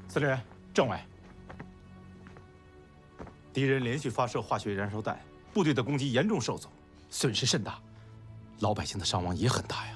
司令员、政委，敌人连续发射化学燃烧弹，部队的攻击严重受阻，损失甚大，老百姓的伤亡也很大呀。